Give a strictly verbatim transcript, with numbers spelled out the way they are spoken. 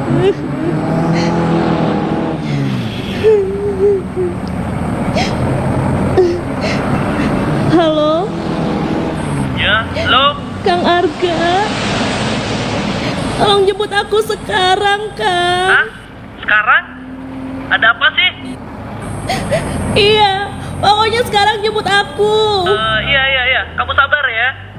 Halo? Ya, halo? Kang Arga? Tolong jemput aku sekarang, Kang. Hah? Sekarang? Ada apa sih? Iya, pokoknya sekarang jemput aku. Uh, iya, iya, iya. Kamu sabar ya.